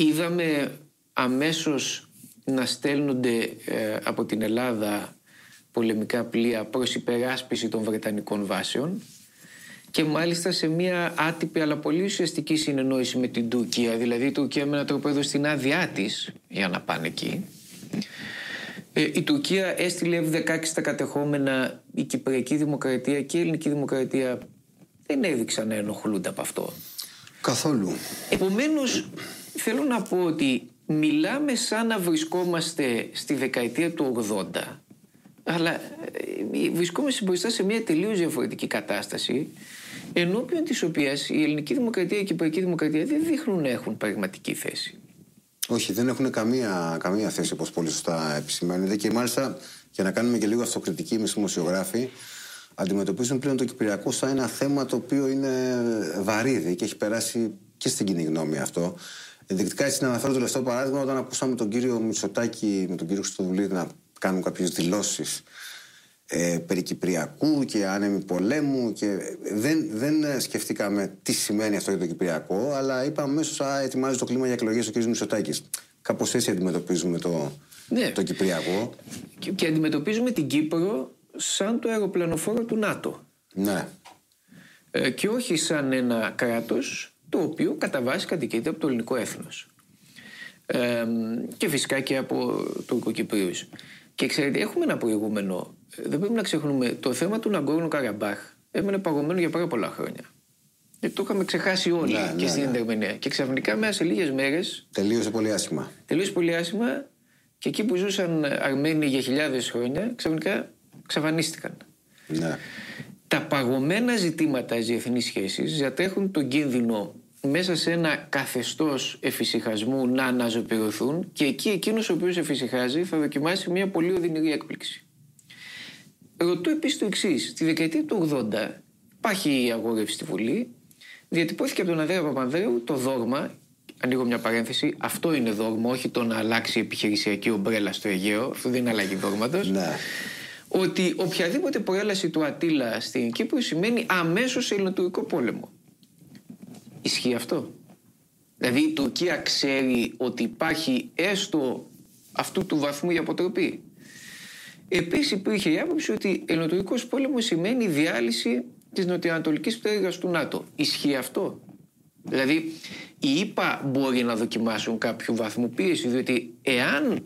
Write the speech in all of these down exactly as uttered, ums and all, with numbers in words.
είδαμε αμέσως να στέλνονται ε, από την Ελλάδα πολεμικά πλοία προς υπεράσπιση των Βρετανικών βάσεων και μάλιστα σε μια άτυπη αλλά πολύ ουσιαστική συνεννόηση με την Τουρκία. Δηλαδή η Τουρκία με έναν τρόπο έδωσε την άδειά της για να πάνε εκεί. Ε, η Τουρκία έστειλε εφ δεκαέξι στα κατεχόμενα. Η Κυπριακή Δημοκρατία και η Ελληνική Δημοκρατία δεν έδειξαν να ενοχλούνται από αυτό. Καθόλου. Επομένως, θέλω να πω ότι μιλάμε σαν να βρισκόμαστε στη δεκαετία του ογδόντα, αλλά βρισκόμαστε μπροστά σε μια τελείως διαφορετική κατάσταση, ενώπιον της οποίας η Ελληνική Δημοκρατία και η Κυπριακή Δημοκρατία δεν δείχνουν να έχουν πραγματική θέση. Όχι, δεν έχουν καμία, καμία θέση, όπως πολύ σωστά επισημαίνεται, και μάλιστα, για να κάνουμε και λίγο αυτοκριτική εμείς δημοσιογράφοι, αντιμετωπίζουν πλέον το Κυπριακό σαν ένα θέμα το οποίο είναι βαρύδι και έχει περάσει και στην κοινή γνώμη αυτό. Ενδεικτικά, έτσι, να αναφέρω το τελευταίο παράδειγμα, όταν ακούσαμε τον κύριο Μητσοτάκη με τον κύριο Χριστοδουλίδη να κάνουν κάποιες δηλώσεις ε, περί Κυπριακού και άνεμη πολέμου, και δεν, δεν σκεφτήκαμε τι σημαίνει αυτό για το Κυπριακό, αλλά είπαμε αμέσως, α, ετοιμάζει το κλίμα για εκλογές ο κύριος Μητσοτάκης. Κάπως έτσι αντιμετωπίζουμε το, ναι. το Κυπριακό. Και, και αντιμετωπίζουμε την Κύπρο σαν το αεροπλανοφόρο του ΝΑΤΟ. Ναι. Ε, και όχι σαν ένα κράτος το οποίο κατά βάση κατοικείται από το ελληνικό έθνος. Ε, και φυσικά και από Τουρκοκυπρίους. Και ξέρετε, έχουμε ένα προηγούμενο. Δεν πρέπει να ξεχνούμε, το θέμα του Ναγκόρνο Καραμπάχ έμενε παγωμένο για πάρα πολλά χρόνια. Γιατί το είχαμε ξεχάσει όλοι, ναι, και ναι, στην Ιντερμενία. Ναι. Και ξαφνικά μέσα σε λίγες μέρες. Τελείωσε πολύ άσχημα. Τελείωσε πολύ άσχημα, και εκεί που ζούσαν Αρμένοι για χιλιάδες χρόνια, ξαφνικά εξαφανίστηκαν. Ναι. Τα παγωμένα ζητήματα της διεθνής σχέσης διατρέχουν τον κίνδυνο μέσα σε ένα καθεστώς εφησυχασμού να αναζωπηρωθούν, και εκεί εκείνος ο οποίος εφησυχάζει θα δοκιμάσει μια πολύ οδυνηρή έκπληξη. Ρωτώ επίσης το εξής. Τη δεκαετία του ογδόντα υπάρχει η αγόρευση στη Βουλή. Διατυπώθηκε από τον Ανδρέα Παπανδρέου το δόγμα, ανοίγω μια παρένθεση, αυτό είναι δόγμα, όχι το να αλλάξει η επιχειρησιακή ομπρέλα στο Αιγαίο, αυτό δεν είναι αλλαγή δόγματος. Ναι. Ότι οποιαδήποτε προέλαση του Ατήλα στην Κύπρο σημαίνει αμέσως ελληνοτουρκικό πόλεμο. Ισχύει αυτό? Δηλαδή η Τουρκία ξέρει ότι υπάρχει έστω αυτού του βαθμού η αποτροπή? Επίσης υπήρχε η άποψη ότι ελληνοτουρκικός πόλεμος σημαίνει διάλυση της νοτιοανατολικής πτέρυγας του ΝΑΤΟ. Ισχύει αυτό? Δηλαδή οι ΗΠΑ μπορεί να δοκιμάσουν κάποιο βαθμό πίεση, διότι εάν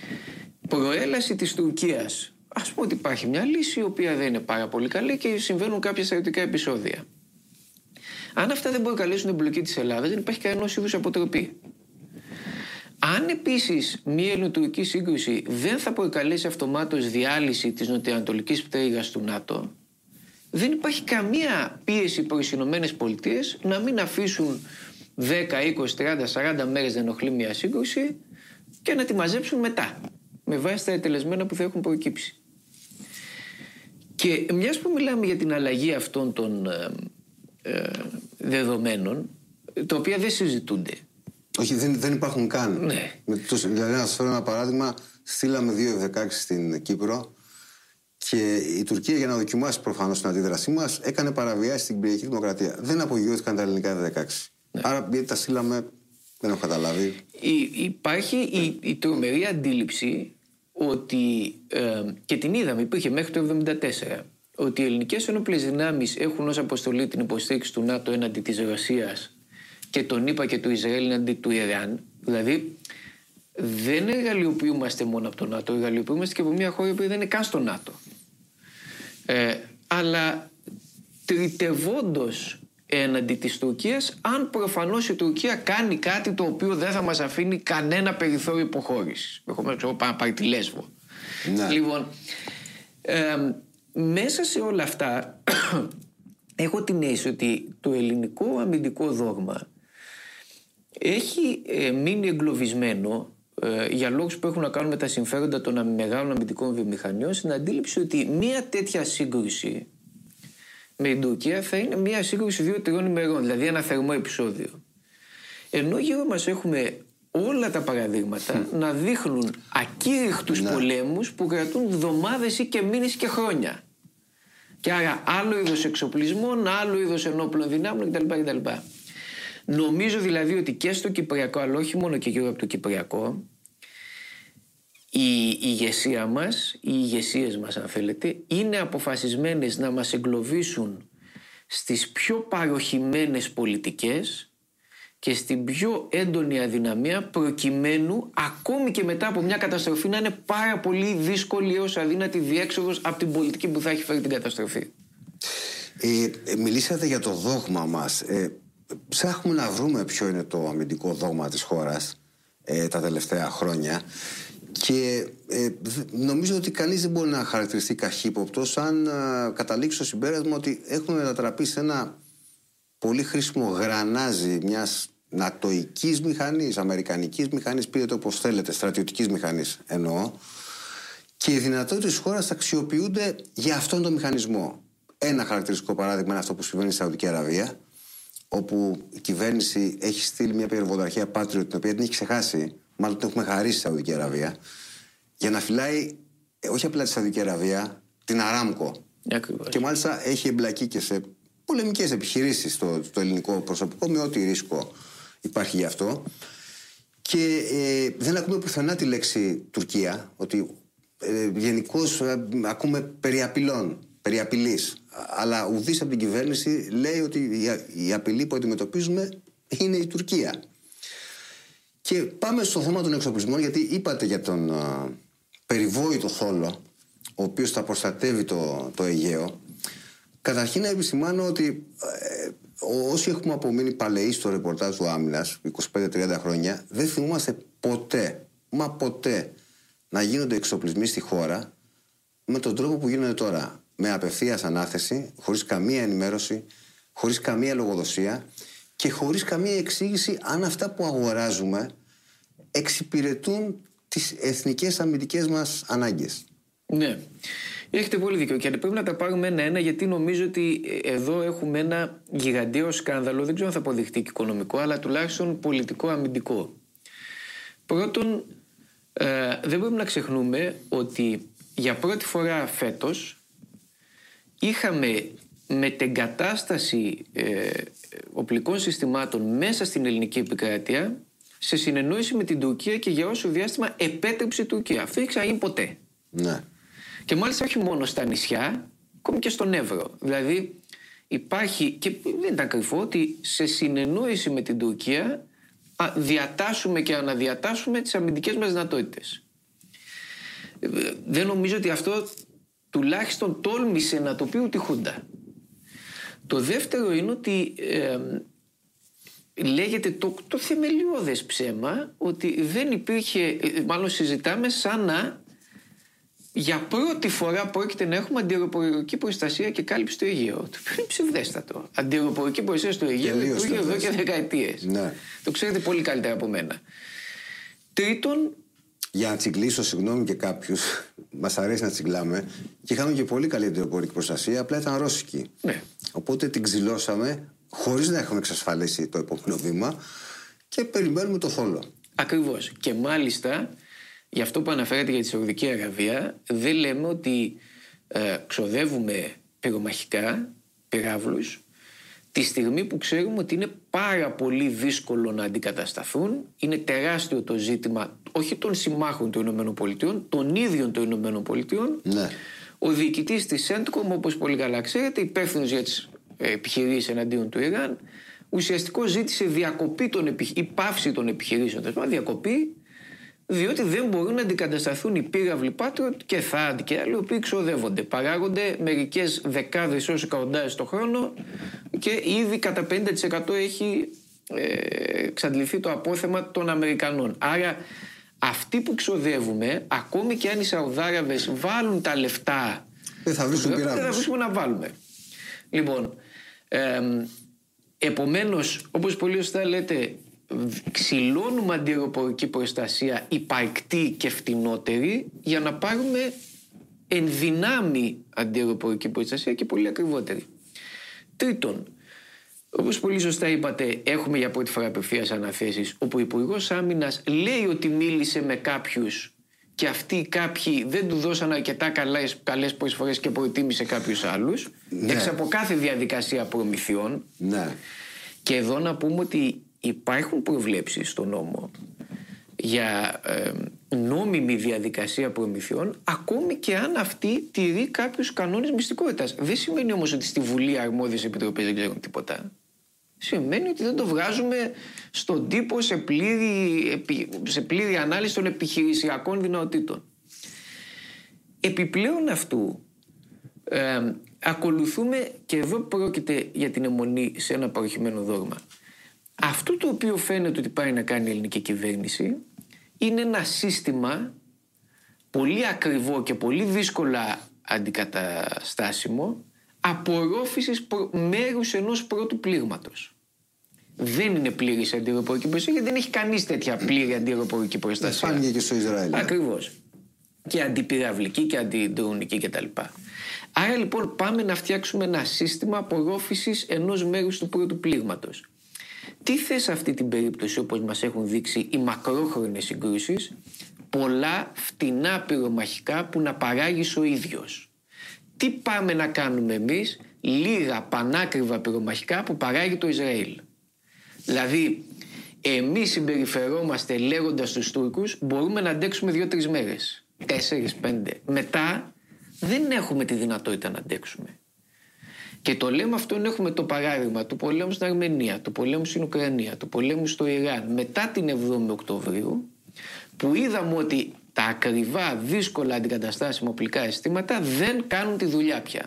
προέλαση της Τουρκίας, ας πούμε ότι υπάρχει μια λύση η οποία δεν είναι πάρα πολύ καλή και συμβαίνουν κάποια στρατιωτικά επεισόδια, αν αυτά δεν προκαλέσουν εμπλοκή της Ελλάδας, δεν υπάρχει κανένας είδους αποτροπή. Αν επίσης μια ελληνοτουρκική σύγκρουση δεν θα προκαλέσει αυτομάτως διάλυση της νοτιοανατολικής πτέρυγας του ΝΑΤΟ, δεν υπάρχει καμία πίεση προς τις Ηνωμένες Πολιτείες να μην αφήσουν δέκα, είκοσι, τριάντα, σαράντα μέρες να ενοχλεί μια σύγκρουση και να τη μαζέψουν μετά, με βάση τα ετελεσμένα που θα έχουν προκύψει. Και μιας που μιλάμε για την αλλαγή αυτών των ε, ε, δεδομένων, τα οποία δεν συζητούνται. Όχι, δεν, δεν υπάρχουν καν. Ναι. Με τους, δηλαδή, να σας φέρω ένα παράδειγμα, στείλαμε δύο εφ δεκαέξι στην Κύπρο και η Τουρκία, για να δοκιμάσει προφανώς την αντίδρασή μας, έκανε παραβιάσεις στην Κυπριακή Δημοκρατία. Δεν απογειώθηκαν τα ελληνικά εφ δεκαέξι. Ναι. Άρα, γιατί τα στείλαμε, δεν έχω καταλάβει. Υ, υπάρχει η, η τρομερή αντίληψη ότι, ε, και την είδαμε, υπήρχε μέχρι το εβδομήντα τέσσερα, ότι οι ελληνικές ενόπλες δυνάμεις έχουν ως αποστολή την υποστήριξη του ΝΑΤΟ έναντι της Ρωσίας και τον ΗΠΑ και του Ισραήλ έναντι του Ιράν. Δηλαδή δεν εργαλειοποιούμαστε μόνο από το ΝΑΤΟ, εργαλειοποιούμαστε και από μια χώρα που δεν είναι καν στο ΝΑΤΟ. Ε, αλλά τριτευόντως έναντι της Τουρκίας, αν προφανώς η Τουρκία κάνει κάτι το οποίο δεν θα μας αφήνει κανένα περιθώριο υποχώρησης. Έχουμε ξέρω να πάρει τη Λέσβο. Ναι. Λοιπόν, ε, μέσα σε όλα αυτά έχω την αίσθηση ότι το ελληνικό αμυντικό δόγμα έχει ε, μείνει εγκλωβισμένο ε, για λόγους που έχουν να κάνουν με τα συμφέροντα των μεγάλων αμυντικών βιομηχανιών, στην αντίληψη ότι μια τέτοια σύγκρουση με την Τουρκία θα είναι μια σύγκρουση δύο-τριών ημερών, δηλαδή ένα θερμό επεισόδιο. Ενώ γύρω μας έχουμε όλα τα παραδείγματα να δείχνουν ακήρυχτους ναι. πολέμους που κρατούν εβδομάδες ή και μήνες και χρόνια. Και άρα άλλο είδος εξοπλισμών, άλλο είδος ενόπλων δυνάμεων κτλ. κτλ. Νομίζω δηλαδή ότι και στο Κυπριακό, αλλά όχι μόνο και γύρω από το Κυπριακό, η ηγεσία μας, οι ηγεσίες μας αν θέλετε, είναι αποφασισμένες να μας εγκλωβίσουν στις πιο παροχημένες πολιτικές και στην πιο έντονη αδυναμία, προκειμένου ακόμη και μετά από μια καταστροφή να είναι πάρα πολύ δύσκολη έως αδύνατη διέξοδος από την πολιτική που θα έχει φέρει την καταστροφή. Ε, ε, μιλήσατε για το δόγμα μας. Ε, ψάχνουμε να βρούμε ποιο είναι το αμυντικό δόγμα της χώρας ε, τα τελευταία χρόνια. Και ε, νομίζω ότι κανείς δεν μπορεί να χαρακτηριστεί καχύποπτος αν α, καταλήξει στο συμπέρασμα ότι έχουν μετατραπεί σε ένα πολύ χρήσιμο γρανάζι μιας νατοικής μηχανής, αμερικανικής μηχανής, πείτε το όπως θέλετε, στρατιωτικής μηχανής εννοώ, και οι δυνατότητες της χώρας αξιοποιούνται για αυτόν τον μηχανισμό. Ένα χαρακτηριστικό παράδειγμα είναι αυτό που συμβαίνει στη Σαουδική Αραβία, όπου η κυβέρνηση έχει στείλει μια πυροβολαρχία Patriot, την οποία την έχει ξεχάσει, μάλλον την έχουμε χαρίσει στη Σαουδική Αραβία, για να φυλάει ε, όχι απλά τη Σαουδική Αραβία, την Αράμκο. Ακριβώς. Και μάλιστα έχει εμπλακεί και σε πολεμικές επιχειρήσεις στο, στο ελληνικό προσωπικό, με ό,τι ρίσκο υπάρχει γι' αυτό. Και ε, δεν ακούμε πουθενά τη λέξη Τουρκία, ότι ε, γενικώς ε, ακούμε περί απειλών, περί απειλής. Αλλά ουδής από την κυβέρνηση λέει ότι η, η απειλή που αντιμετωπίζουμε είναι η Τουρκία. Και πάμε στο θέμα των εξοπλισμών, γιατί είπατε για τον α, περιβόητο θόλο, ο οποίος θα προστατεύει το, το Αιγαίο. Καταρχήν να επισημάνω ότι ε, όσοι έχουμε απομείνει παλαιοί στο ρεπορτάζ του Άμυνας, είκοσι πέντε τριάντα χρόνια, δεν θυμούμαστε ποτέ, μα ποτέ, να γίνονται εξοπλισμοί στη χώρα με τον τρόπο που γίνονται τώρα. Με απευθείας ανάθεση, χωρίς καμία ενημέρωση, χωρίς καμία λογοδοσία και χωρίς καμία εξήγηση αν αυτά που αγοράζουμε εξυπηρετούν τις εθνικές αμυντικές μας ανάγκες. Ναι, έχετε πολύ δίκιο και πρέπει να τα πάρουμε ένα-ένα, γιατί νομίζω ότι εδώ έχουμε ένα γιγαντιαίο σκάνδαλο, δεν ξέρω αν θα αποδειχτεί και οικονομικό, αλλά τουλάχιστον πολιτικό αμυντικό. Πρώτον, ε, δεν πρέπει να ξεχνούμε ότι για πρώτη φορά φέτος είχαμε μετεγκατάσταση ε, οπλικών συστημάτων μέσα στην ελληνική επικράτεια σε συνεννόηση με την Τουρκία και για όσο διάστημα επέτρεψε η Τουρκία. Αυτό δεν ξαναγίνει ποτέ. Ναι. Και μάλιστα όχι μόνο στα νησιά, ακόμη και στον Εύρο. Δηλαδή υπάρχει, και δεν ήταν κρυφό, ότι σε συνεννόηση με την Τουρκία α, διατάσσουμε και αναδιατάσσουμε τις αμυντικές μας δυνατότητες. Δεν νομίζω ότι αυτό τουλάχιστον τόλμησε να το πει ούτε η Χούντα. Το δεύτερο είναι ότι ε, λέγεται το, το θεμελιώδες ψέμα ότι δεν υπήρχε, μάλλον συζητάμε σαν να για πρώτη φορά πρόκειται να έχουμε αντιεροπορική προστασία και κάλυψη στο Αιγαίο. Το είναι ψευδέστατο. Αντιεροπορική προστασία στο Αιγαίο υπήρχε εδώ και δεκαετίες. Ναι. Το ξέρετε πολύ καλύτερα από μένα. Τρίτον, για να τσιγκλίσω, συγγνώμη και κάποιους, μας αρέσει να τσιγκλάμε, και είχαμε και πολύ καλή αντιεροπορική προστασία, απλά ήταν ρώσικη. Ναι. Οπότε την ξυλώσαμε χωρίς να έχουμε εξασφαλίσει το επόμενο βήμα και περιμένουμε το θόλο. Ακριβώς. Και μάλιστα, για αυτό που αναφέρατε για τη Σαουδική Αραβία, δεν λέμε ότι ε, ξοδεύουμε πυρομαχικά, πυράβλους, τη στιγμή που ξέρουμε ότι είναι πάρα πολύ δύσκολο να αντικατασταθούν. Είναι τεράστιο το ζήτημα, όχι των συμμάχων των ΗΠΑ, των ίδιων των ΗΠΑ. Ναι. Ο διοικητής της Σέντκομ, όπως πολύ καλά ξέρετε, υπεύθυνος για τις επιχειρήσεις εναντίον του Ιράν, ουσιαστικά ζήτησε διακοπή των επιχ... ή πάυση των επιχειρήσεων. Διακοπή, διότι δεν μπορούν να αντικατασταθούν οι πύραυλοι Patriot και θ έι έι ντι και άλλοι, οι οποίοι ξοδεύονται. Παράγονται μερικές δεκάδες έως εκατοντάδες το χρόνο και ήδη κατά πενήντα τοις εκατό έχει ε, εξαντληθεί το απόθεμα των Αμερικανών. Άρα αυτοί που ξοδεύουμε, ακόμη και αν οι Σαουδάραβες βάλουν τα λεφτά, δεν θα βρίσκουν πυράβλους. Δεν θα βρίσκουμε να βάλουμε. Λοιπόν, ε, επομένως, όπως πολύ σωστά λέτε, ξυλώνουμε αντιεροπορική προστασία υπαρκτή και φτηνότερη για να πάρουμε ενδυνάμει αντιεροπορική προστασία και πολύ ακριβότερη. Τρίτον, όπως πολύ σωστά είπατε, έχουμε για πρώτη φορά απευθείας αναθέσεις, όπου ο Υπουργός Άμυνας λέει ότι μίλησε με κάποιους και αυτοί κάποιοι δεν του δώσαν αρκετά καλές, καλές προσφορές και προτίμησε κάποιους άλλους, ναι, έξω από κάθε διαδικασία προμηθειών. Ναι. Και εδώ να πούμε ότι υπάρχουν προβλέψεις στο νόμο για ε, νόμιμη διαδικασία προμηθειών, ακόμη και αν αυτή τηρεί κάποιους κανόνες μυστικότητας. Δεν σημαίνει όμως ότι στη Βουλή αρμόδιες επιτροπές δεν ξέρουν τίποτα. Σημαίνει ότι δεν το βγάζουμε στον τύπο σε πλήρη, σε πλήρη ανάλυση των επιχειρησιακών δυνατοτήτων. Επιπλέον αυτού, ε, ακολουθούμε, και εδώ πρόκειται για την αιμονή σε ένα παροχημένο δόγμα. Αυτό το οποίο φαίνεται ότι πάει να κάνει η ελληνική κυβέρνηση είναι ένα σύστημα πολύ ακριβό και πολύ δύσκολα αντικαταστάσιμο απορρόφησης μέρους ενός πρώτου πλήγματος. Δεν είναι πλήρης αντιεροπορική προστασία, γιατί δεν έχει κανείς τέτοια πλήρη αντιεροπορική προστασία. Φάνηκε και στο Ισραήλ. Ακριβώς. Και αντιπυραυλική και αντιδρονική κτλ. Άρα λοιπόν πάμε να φτιάξουμε ένα σύστημα απορρόφησης ενός μέρους του πρώτου πλήγματος. Τι θες σε αυτή την περίπτωση, όπως μας έχουν δείξει οι μακρόχρονες συγκρούσεις? Πολλά φτηνά πυρομαχικά που να παράγεις ο ίδιος. Τι πάμε να κάνουμε εμείς? Λίγα πανάκριβα πυρομαχικά που παράγει το Ισραήλ. Δηλαδή εμείς συμπεριφερόμαστε λέγοντας στους Τούρκους μπορούμε να αντέξουμε δύο-τρεις μέρες, τέσσερις, πέντε. Μετά δεν έχουμε τη δυνατότητα να αντέξουμε. Και το λέμε αυτό, έχουμε το παράδειγμα του πολέμου στην Αρμενία, του πολέμου στην Ουκρανία, του πολέμου στο Ιράν μετά την εβδόμη Οκτωβρίου, που είδαμε ότι τα ακριβά, δύσκολα αντικαταστάσιμα οπλικά αισθήματα δεν κάνουν τη δουλειά πια.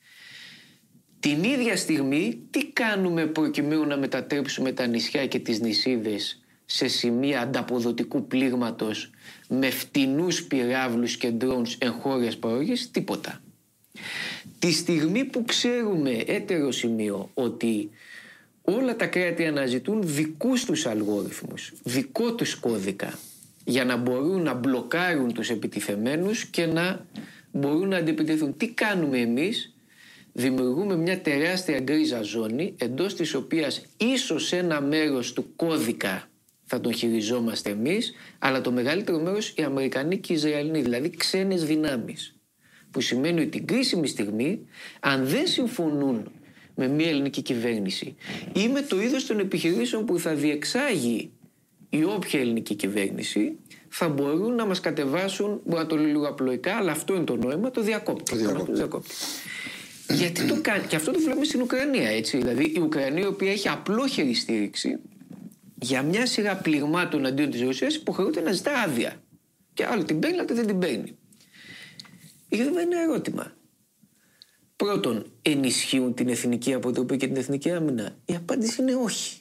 Την ίδια στιγμή τι κάνουμε προκειμένου να μετατρέψουμε τα νησιά και τις νησίδες σε σημεία ανταποδοτικού πλήγματος με φτηνούς πυράβλους και ντρόουνς εγχώριας παραγωγής? Τίποτα. Τη στιγμή που ξέρουμε, έτερο σημείο, ότι όλα τα κράτη αναζητούν δικούς τους αλγόριθμους, δικό τους κώδικα, για να μπορούν να μπλοκάρουν τους επιτιθεμένους και να μπορούν να αντιπιτεθούν. Τι κάνουμε εμείς? Δημιουργούμε μια τεράστια γκρίζα ζώνη, εντός της οποίας ίσως ένα μέρος του κώδικα θα τον χειριζόμαστε εμείς, αλλά το μεγαλύτερο μέρος οι Αμερικανοί και οι Ισραηλοί, δηλαδή ξένες δυνάμεις. Που σημαίνει ότι την κρίσιμη στιγμή, αν δεν συμφωνούν με μια ελληνική κυβέρνηση ή με το είδος των επιχειρήσεων που θα διεξάγει η όποια ελληνική κυβέρνηση, θα μπορούν να μας κατεβάσουν, μπορώ να το λέω λίγο απλοϊκά, αλλά αυτό είναι το νόημα, το διακόπτη. Το διακόπτη. Το διακόπτη. Γιατί το κάνει, και αυτό το βλέπουμε στην Ουκρανία, έτσι. Δηλαδή η Ουκρανία, η οποία έχει απλόχερη στήριξη για μια σειρά πληγμάτων αντίον της Ρωσίας, υποχρεούται να ζητά άδεια. Και άλλο την παίρνει, αλλά δεν την παίρνει. Είχαμε ένα ερώτημα. Πρώτον, ενισχύουν την εθνική αποτροπή και την εθνική άμυνα? Η απάντηση είναι όχι.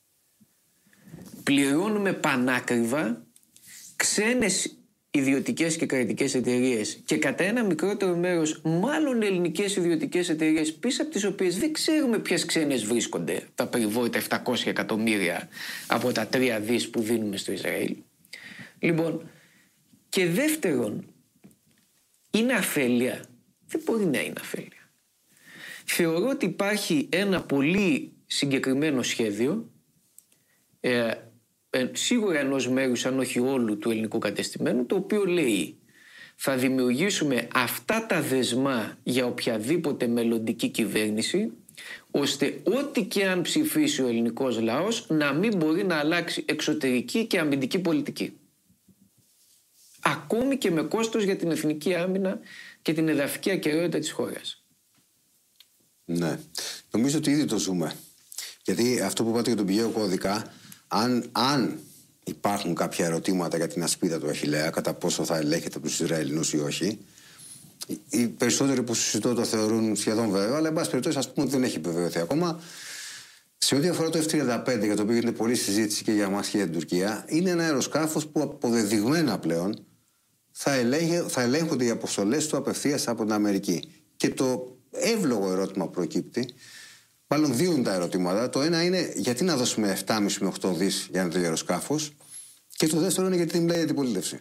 Πληρώνουμε πανάκριβα ξένες ιδιωτικές και κρατικές εταιρείες και κατά ένα μικρότερο μέρος μάλλον ελληνικές ιδιωτικές εταιρείες, πίσω από τις οποίες δεν ξέρουμε ποιες ξένες βρίσκονται, τα περιβόητα επτακόσια εκατομμύρια από τα τρία δις που δίνουμε στο Ισραήλ. Λοιπόν, και δεύτερον, είναι αφέλεια? Δεν μπορεί να είναι αφέλεια. Θεωρώ ότι υπάρχει ένα πολύ συγκεκριμένο σχέδιο, ε, ε, σίγουρα ενός μέρους αν όχι όλου του ελληνικού κατεστημένου, το οποίο λέει θα δημιουργήσουμε αυτά τα δεσμά για οποιαδήποτε μελλοντική κυβέρνηση, ώστε ό,τι και αν ψηφίσει ο ελληνικός λαός να μην μπορεί να αλλάξει εξωτερική και αμυντική πολιτική. Ακόμη και με κόστος για την εθνική άμυνα και την εδαφική ακεραιότητα της χώρας. Ναι. Νομίζω ότι ήδη το ζούμε. Γιατί αυτό που είπατε για τον πηγαίο κώδικα, αν, αν υπάρχουν κάποια ερωτήματα για την ασπίδα του Αχιλλέα, κατά πόσο θα ελέγχεται από τους Ισραηλινούς ή όχι, οι περισσότεροι που συζητώ το θεωρούν σχεδόν βέβαιο, αλλά εν πάση περιπτώσει ας πούμε ότι δεν έχει επιβεβαιωθεί ακόμα. Σε ό,τι αφορά το εφ τριάντα πέντε, για το οποίο γίνεται πολλή συζήτηση και για εμάς και για την Τουρκία, είναι ένα αεροσκάφος που αποδεδειγμένα πλέον θα, ελέγχε, θα ελέγχονται οι αποστολές του απευθείας από την Αμερική. Και το εύλογο ερώτημα προκύπτει, μάλλον δύο είναι τα ερωτήματα. Το ένα είναι γιατί να δώσουμε επτά κόμμα πέντε με οκτώ δις για ένα τέτοιο αεροσκάφος, και το δεύτερο είναι γιατί μιλάει για την πολίτευση.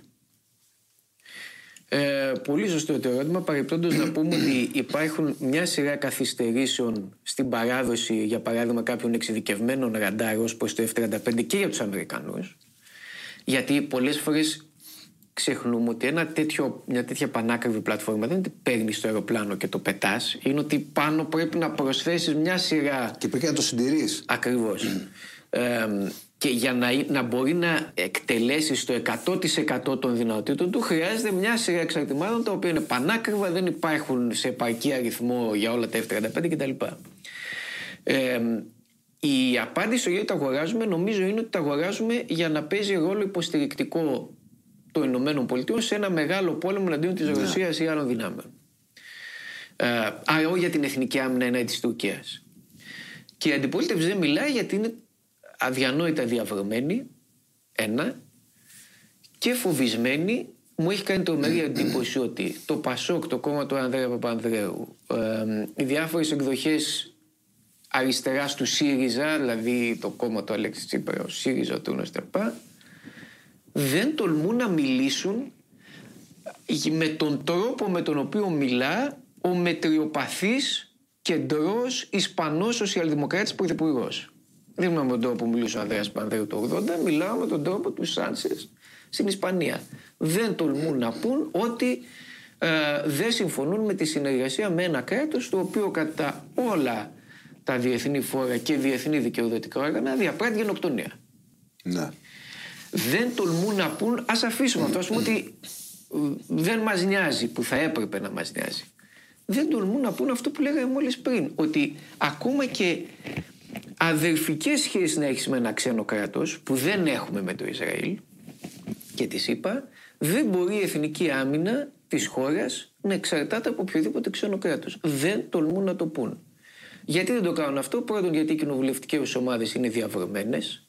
Ε, πολύ σωστό το ερώτημα. Παρεπτόντως να πούμε ότι υπάρχουν μια σειρά καθυστερήσεων στην παράδοση, για παράδειγμα, κάποιων εξειδικευμένων ραντάρ ως προς το εφ τριάντα πέντε και για τους Αμερικανούς. Γιατί πολλές φορές ξεχνούμε ότι ένα τέτοιο, μια τέτοια πανάκριβη πλατφόρμα δεν είναι ότι παίρνεις το αεροπλάνο και το πετάς. Είναι ότι πάνω πρέπει να προσθέσεις μια σειρά. Και πρέπει να το συντηρείς. Ακριβώς. ε, και για να, να μπορεί να εκτελέσει το εκατό τοις εκατό των δυνατοτήτων του, χρειάζεται μια σειρά εξαρτημάτων τα οποία είναι πανάκριβα, δεν υπάρχουν σε επαρκή αριθμό για όλα τα εφ τριάντα πέντε κτλ. Ε, η απάντηση στο γιατί τα αγοράζουμε, νομίζω, είναι ότι τα αγοράζουμε για να παίζει ρόλο υποστηρικτικό των Ηνωμένων Πολιτείων σε ένα μεγάλο πόλεμο εναντίον της Ρωσίας ή άλλων δυνάμεων. Ε, άρα, όχι για την εθνική άμυνα ενάντια της Τουρκίας. Και η αντιπολίτευση δεν μιλάει γιατί είναι αδιανόητα διαβρωμένη, ένα, και φοβισμένη. Μου έχει κάνει τρομερή εντύπωση ότι το Πασόκ, το κόμμα του Ανδρέα Παπανδρέου, ε, οι διάφορες εκδοχές αριστεράς του ΣΥΡΙΖΑ, δηλαδή το κόμμα του Αλέξη Τσίπρα, ο ΣΥΡΙΖΑ, ο Τούνος Τερπά, δεν τολμούν να μιλήσουν με τον τρόπο με τον οποίο μιλά ο μετριοπαθής κεντρός Ισπανός σοσιαλδημοκράτης πρωθυπουργός. Δεν μιλάω με τον τρόπο που μιλούσε ο Ανδρέας Παπανδρέου το ογδόντα, μιλάω με τον τρόπο του Σάντσες στην Ισπανία. Δεν τολμούν να πούν ότι ε, δεν συμφωνούν με τη συνεργασία με ένα κράτος το οποίο κατά όλα τα διεθνή φόρα και διεθνή δικαιοδοτικά όργανα διαπράττει γενοκτονία. Ναι. Δεν τολμούν να πούν, ας αφήσουμε αυτό, ας πούμε ότι δεν μας νοιάζει, που θα έπρεπε να μας νοιάζει. Δεν τολμούν να πούν αυτό που λέγαμε μόλις πριν, ότι ακόμα και αδερφικές σχέσεις να έχεις με ένα ξένο κράτος, που δεν έχουμε με το Ισραήλ και τη ΣΥΠΑ, δεν μπορεί η εθνική άμυνα της χώρας να εξαρτάται από οποιοδήποτε ξένο κράτος. Δεν τολμούν να το πούν. Γιατί δεν το κάνουν αυτό? Πρώτον, γιατί οι κοινοβουλευτικές ομάδες είναι διαβρωμένες.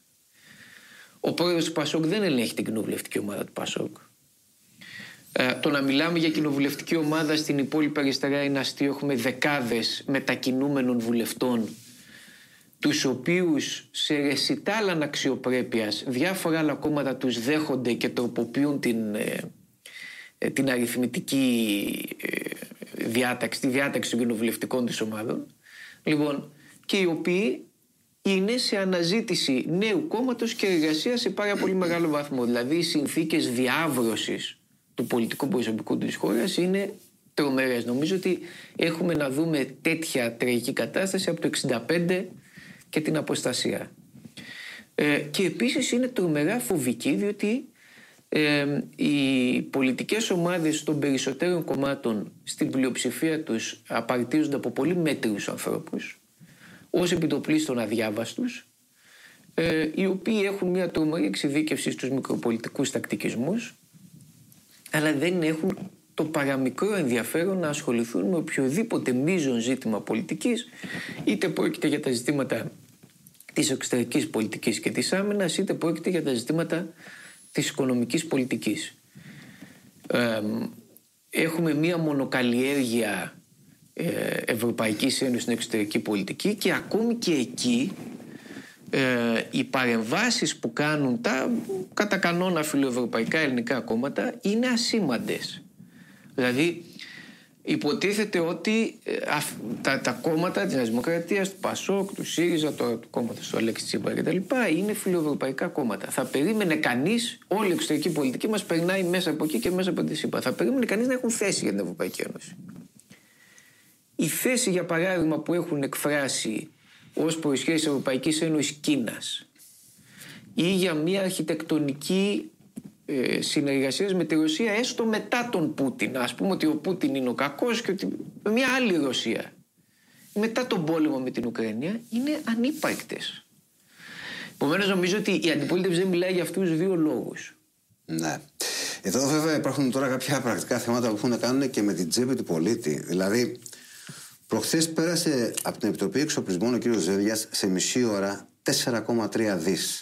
Ο πρόεδρος του Πασόκ δεν ελέγχει την κοινοβουλευτική ομάδα του Πασόκ. Ε, το να μιλάμε για κοινοβουλευτική ομάδα στην υπόλοιπη αριστερά είναι αστείο. Έχουμε δεκάδες μετακινούμενων βουλευτών, τους οποίους σε ρεσιτάλ αναξιοπρέπειας διάφορα άλλα κόμματα τους δέχονται και τροποποιούν την, ε, ε, την αριθμητική ε, διάταξη, τη διάταξη των κοινοβουλευτικών της ομάδων. Λοιπόν, και οι οποίοι είναι σε αναζήτηση νέου κόμματος και εργασία σε πάρα πολύ μεγάλο βαθμό. Δηλαδή οι συνθήκες διάβρωσης του πολιτικού προσωπικού της χώρας είναι τρομερές. Νομίζω ότι έχουμε να δούμε τέτοια τραγική κατάσταση από το εξήντα πέντε και την αποστασία. Ε, και επίσης είναι τρομερά φοβική, διότι ε, οι πολιτικές ομάδες των περισσότερων κομμάτων στην πλειοψηφία τους απαρτίζονται από πολύ μέτριους ανθρώπους, ως επιτοπλίστων αδιάβαστους, ε, οι οποίοι έχουν μια τρομερή εξειδίκευση στους μικροπολιτικούς τακτικισμούς, αλλά δεν έχουν το παραμικρό ενδιαφέρον να ασχοληθούν με οποιοδήποτε μείζον ζήτημα πολιτικής, είτε πρόκειται για τα ζητήματα της εξωτερικής πολιτικής και της άμυνας, είτε πρόκειται για τα ζητήματα της οικονομικής πολιτικής. Ε, έχουμε μία μονοκαλλιέργεια ε, Ευρωπαϊκής Ένωσης στην εξωτερική πολιτική και ακόμη και εκεί ε, οι παρεμβάσεις που κάνουν τα κατά κανόνα φιλοευρωπαϊκά ελληνικά κόμματα είναι ασήμαντες. Δηλαδή υποτίθεται ότι ε, α, τα, τα κόμματα της Νέας Δημοκρατίας, του Πασόκ, του ΣΥΡΙΖΑ, του κόμματος του Αλέξη Τσίπρα κτλ. Είναι φιλοευρωπαϊκά κόμματα. Θα περίμενε κανείς, όλη η εξωτερική πολιτική μας περνάει μέσα από εκεί και μέσα από τη ΣΥΠΑ. Θα περίμενε κανείς να έχουν θέση για την Ευρωπαϊκή Ένωση. Η θέση, για παράδειγμα, που έχουν εκφράσει ως προϊσχέσεις Ευρωπαϊκής Ένωσης Κίνας ή για μια αρχιτεκτονική ε, συνεργασία με τη Ρωσία, έστω μετά τον Πούτιν. Ας πούμε ότι ο Πούτιν είναι ο κακός και ότι μια άλλη Ρωσία μετά τον πόλεμο με την Ουκρανία είναι ανύπαρκτες. Επομένως, νομίζω ότι η αντιπολίτευση δεν μιλάει για αυτούς τους δύο λόγους. Ναι. Εδώ βέβαια υπάρχουν τώρα κάποια πρακτικά θέματα που έχουν να κάνουν και με την τσέπη του πολίτη. Δηλαδή, προχθές πέρασε από την Επιτροπή Εξοπλισμών ο κ. Ζέβιας σε μισή ώρα τέσσερα κόμμα τρία δις.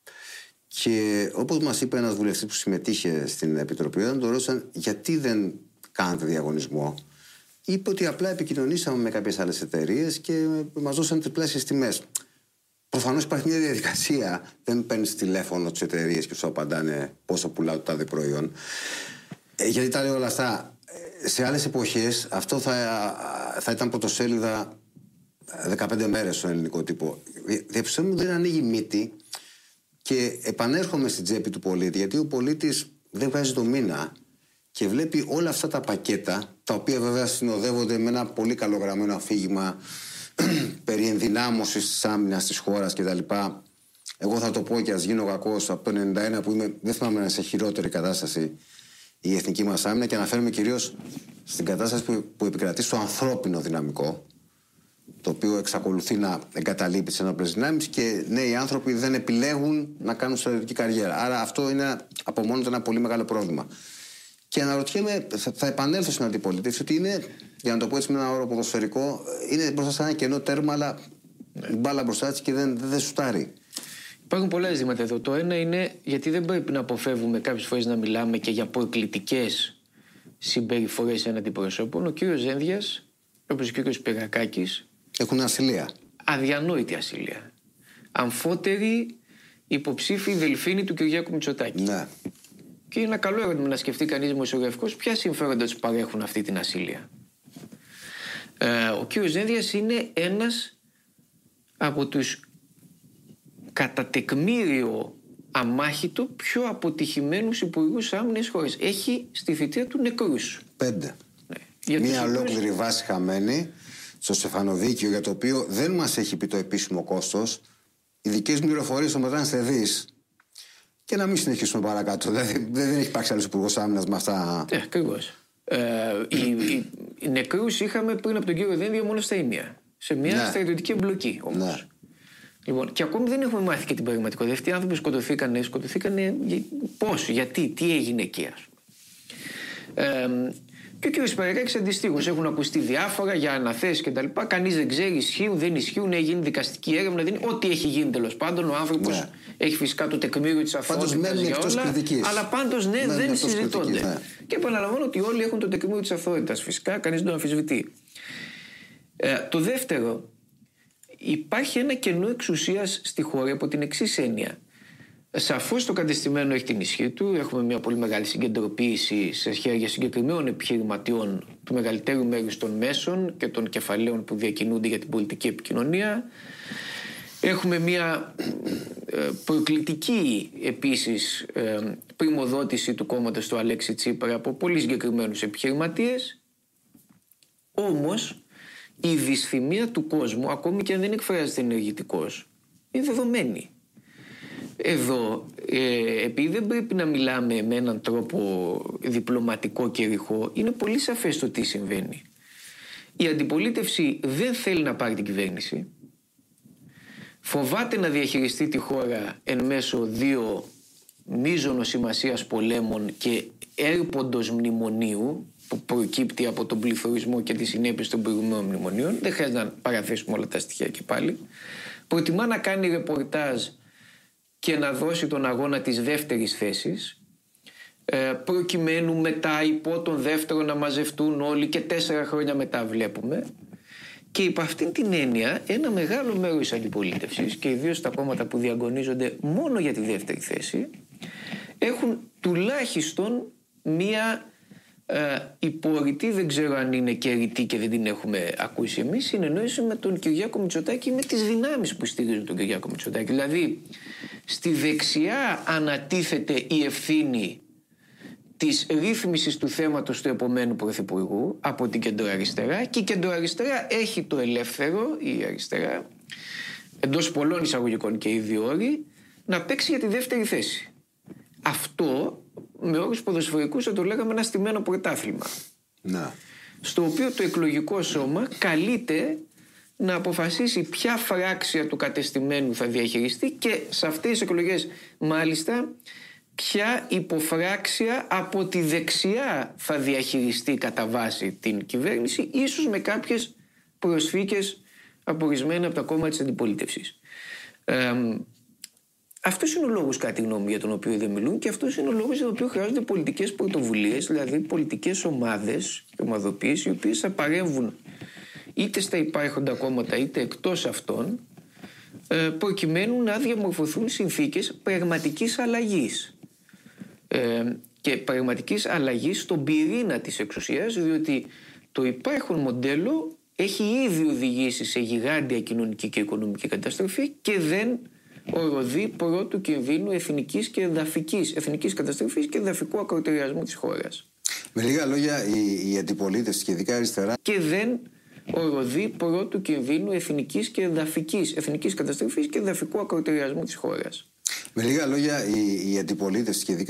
Και όπως μας είπε ένας βουλευτής που συμμετείχε στην Επιτροπή, όταν τον ρώτησαν γιατί δεν κάνετε διαγωνισμό, είπε ότι απλά επικοινωνήσαμε με κάποιες άλλες εταιρείες και μας δώσαν τριπλάσιες τιμές. Προφανώς υπάρχει μια διαδικασία. Δεν παίρνεις τηλέφωνο τις εταιρείες και σου απαντάνε πόσο πουλά το τάδε προϊόν. Ε, γιατί τα λέω όλα αυτά. Σε άλλες εποχές αυτό θα, θα ήταν πρωτοσέλιδα δεκαπέντε μέρες στον ελληνικό τύπο. Διαπιστώνουμε ότι δεν ανοίγει μύτη και επανέρχομαι στην τσέπη του πολίτη, γιατί ο πολίτης δεν βγάζει το μήνα και βλέπει όλα αυτά τα πακέτα, τα οποία βέβαια συνοδεύονται με ένα πολύ καλογραμμένο αφήγημα περί ενδυνάμωσης της άμυνας της χώρας κτλ. Εγώ θα το πω και ας γίνω κακός, από το ενενήντα ένα που είμαι, δεν θυμάμαι να είναι σε χειρότερη κατάσταση η εθνική μας άμυνα, και αναφέρομαι κυρίως στην κατάσταση που, που επικρατεί στο ανθρώπινο δυναμικό, το οποίο εξακολουθεί να εγκαταλείπει τις ενόπλες δυνάμεις, και νέοι άνθρωποι δεν επιλέγουν να κάνουν στρατιωτική καριέρα. Άρα αυτό είναι από μόνο του ένα πολύ μεγάλο πρόβλημα. Και αναρωτιέμαι, θα, θα επανέλθω στην αντιπολίτευση, ότι είναι, για να το πω έτσι με ένα όρο ποδοσφαιρικό, είναι μπροστά σε ένα κενό τέρμα, αλλά η μπάλα μπροστά της και δεν, δεν, δεν σουτάρει. Υπάρχουν πολλά ζητήματα εδώ. Το ένα είναι γιατί δεν πρέπει να αποφεύγουμε κάποιες φορές να μιλάμε και για προκλητικές συμπεριφορές έναν αντιπροσώπων. Ο κύριος Δένδιας, όπως ο κύριος Πυρακάκης, έχουν ασυλία. Αδιανόητη ασυλία. Αμφότεροι υποψήφοι δελφίνοι του Κυριάκου Μητσοτάκη. Ναι. Και είναι ένα καλό ερώτημα να σκεφτεί κανείς δημοσιογραφικός ποια συμφέροντα τους παρέχουν αυτή την ασυλία. Ε, ο κύριος Δένδιας είναι ένας από τους κατά τεκμήριο αμάχητο πιο αποτυχημένους υπουργούς άμυνας χώρας. Έχει στη θητεία του νεκρούς. Πέντε. Ναι. Μία ολόκληρη βάση χαμένη στο Στεφανοδίκιο, για το οποίο δεν μας έχει πει το επίσημο κόστος. Οι δικές μου πληροφορίες το μετράνε σε δις. Και να μην συνεχίσουμε παρακάτω. Δηλαδή δεν έχει υπάρξει άλλος υπουργός άμυνας με αυτά. Ναι, ακριβώς. Ε, οι, οι, οι νεκρούς είχαμε πριν από τον κύριο Δένδια μόνο στα Ήμια. Σε μια ναι. στρατιωτική εμπλοκή όμως. Ναι. Λοιπόν, και ακόμη δεν έχουμε μάθει και την πραγματικότητα. Αυτοί οι άνθρωποι σκοτωθήκανε, σκοτωθήκανε πώς, γιατί, τι έγινε εκεί, ας πούμε. Ε, και ο κ. Πυρακάκης αντιστοίχως. Έχουν ακουστεί διάφορα για αναθέσεις κτλ. Κανείς δεν ξέρει, ισχύουν, δεν ισχύουν, έχει γίνει δικαστική έρευνα. Δεν... Ό,τι έχει γίνει τέλος πάντων. Ο άνθρωπος ναι. έχει φυσικά το τεκμήριο της αθωότητας για όλα. Κριτικής. Αλλά πάντως ναι, μένει δεν συζητώνται. Ναι. Και επαναλαμβάνω ότι όλοι έχουν το τεκμήριο της αθωότητας. Φυσικά κανείς δεν το αμφισβητεί. Ε, το δεύτερο. Υπάρχει ένα κενό εξουσίας στη χώρα από την εξής έννοια. Σαφώς το κατεστημένο έχει την ισχύ του. Έχουμε μια πολύ μεγάλη συγκεντροποίηση σε χέρια συγκεκριμένων επιχειρηματιών του μεγαλύτερου μέρους των μέσων και των κεφαλαίων που διακινούνται για την πολιτική επικοινωνία. Έχουμε μια προκλητική επίσης πριμοδότηση του κόμματος του Αλέξη Τσίπρα από πολύ συγκεκριμένους επιχειρηματίες. Όμως η δυσφημία του κόσμου, ακόμη και αν δεν εκφράζεται ενεργητικός, είναι δεδομένη. Εδώ, ε, επειδή δεν πρέπει να μιλάμε με έναν τρόπο διπλωματικό και ρηχό, είναι πολύ σαφές το τι συμβαίνει. Η αντιπολίτευση δεν θέλει να πάρει την κυβέρνηση, φοβάται να διαχειριστεί τη χώρα εν μέσω δύο μείζωνος σημασίας πολέμων και έρποντος μνημονίου που προκύπτει από τον πληθωρισμό και τις συνέπειες των προηγούμενων μνημονίων. Δεν χρειάζεται να παραθέσουμε όλα τα στοιχεία και πάλι. Προτιμά να κάνει ρεπορτάζ και να δώσει τον αγώνα της δεύτερης θέσης, προκειμένου μετά υπό τον δεύτερο να μαζευτούν όλοι και τέσσερα χρόνια μετά βλέπουμε. Και υπ' αυτήν την έννοια ένα μεγάλο μέρος της αντιπολίτευσης και ιδίως τα κόμματα που διαγωνίζονται μόνο για τη δεύτερη θέση έχουν τουλάχιστον μία ε, υπορρητή, δεν ξέρω αν είναι και ρητή και δεν την έχουμε ακούσει εμείς, συνεννόηση με τον Κυριάκο Μητσοτάκη, με τις δυνάμεις που στηρίζουν τον Κυριάκο Μητσοτάκη. Δηλαδή στη δεξιά ανατίθεται η ευθύνη της ρύθμισης του θέματος του επομένου πρωθυπουργού από την κεντροαριστερά, και η κεντροαριστερά έχει το ελεύθερο, η αριστερά, εντός πολλών εισαγωγικών και ήδη όροι, να παίξει για τη δεύτερη θέση. Αυτό με όρους ποδοσφαιρικούς θα το λέγαμε ένα στημένο πρωτάθλημα. Να. Στο οποίο το εκλογικό σώμα καλείται να αποφασίσει ποια φράξια του κατεστημένου θα διαχειριστεί και σε αυτές τις εκλογές μάλιστα ποια υποφράξια από τη δεξιά θα διαχειριστεί κατά βάση την κυβέρνηση, ίσως με κάποιες προσθήκες απορισμένα από τα κόμματα της αντιπολίτευσης. Ε, αυτός είναι ο λόγος, κατά τη γνώμη μου, για τον οποίο δεν μιλούν, και αυτός είναι ο λόγος για τον οποίο χρειάζονται πολιτικές πρωτοβουλίες, δηλαδή πολιτικές ομάδες και ομαδοποιήσεις, οι οποίες θα παρέμβουν είτε στα υπάρχοντα κόμματα είτε εκτός αυτών, προκειμένου να διαμορφωθούν συνθήκες πραγματικής αλλαγής. Ε, και πραγματικής αλλαγής στον πυρήνα της εξουσίας, διότι το υπάρχον μοντέλο έχει ήδη οδηγήσει σε γιγάντια κοινωνική και οικονομική καταστροφή και δεν οροδεί πρώτου κινδύνου εθνικής και εδαφικής, εθνικής καταστροφής και εδαφικού ακροτηριασμού της χώρας. Με λίγα λόγια, η, η αντιπολίτευση και ειδικά η αριστερά. Και δεν οροδεί πρώτου κινδύνου εθνικής και εδαφικής, εθνικής καταστροφής και εδαφικού ακροτηριασμού της χώρας. Με λίγα λόγια, η, η αντιπολίτευση και ειδικά